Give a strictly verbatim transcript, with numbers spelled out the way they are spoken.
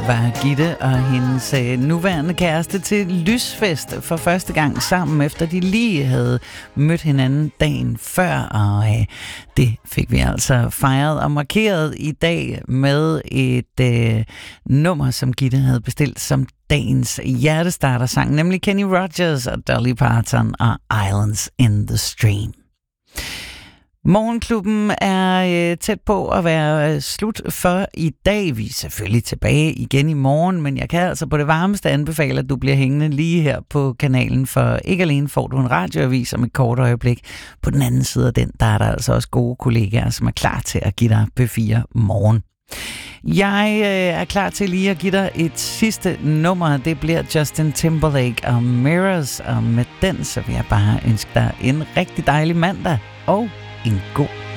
var Gitte og hendes øh, nuværende kæreste til lysfest for første gang sammen, efter de lige havde mødt hinanden dagen før, og øh, det fik vi altså fejret og markeret i dag med et øh, nummer, som Gitte havde bestilt som dagens hjertestartersang, nemlig Kenny Rogers og Dolly Parton og Islands in the Stream. Morgenklubben er øh, tæt på at være øh, slut for i dag. Vi er selvfølgelig tilbage igen i morgen, men jeg kan altså på det varmeste anbefale, at du bliver hængende lige her på kanalen, for ikke alene får du en radioavis om et kort øjeblik. På den anden side af den, der er der altså også gode kollegaer, som er klar til at give dig P fire morgen. Jeg øh, er klar til lige at give dig et sidste nummer. Det bliver Justin Timberlake og Mirrors, og med den så vil jeg bare ønske dig en rigtig dejlig mandag og en god